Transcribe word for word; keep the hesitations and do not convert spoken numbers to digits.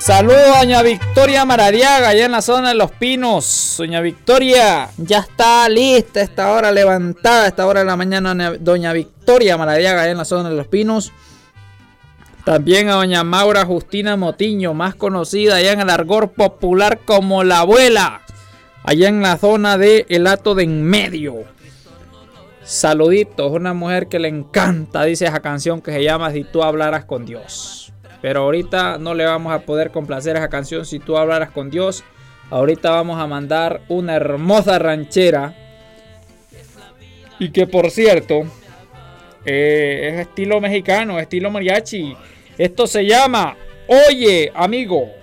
Saludos a doña Victoria Maradiaga, allá en la zona de Los Pinos. Doña Victoria, ya está lista a esta hora, levantada a esta hora de la mañana. Doña Victoria Maradiaga, allá en la zona de Los Pinos. También a doña Maura Justina Motiño, más conocida allá en el argot popular como la abuela, allá en la zona de El Hato de En Medio. Saluditos, una mujer que le encanta, dice esa canción que se llama Si tú hablaras con Dios. Pero ahorita no le vamos a poder complacer esa canción Si tú hablaras con Dios. Ahorita vamos a mandar una hermosa ranchera. Y que por cierto, eh, es estilo mexicano, estilo mariachi. Esto se llama Oye, amigo.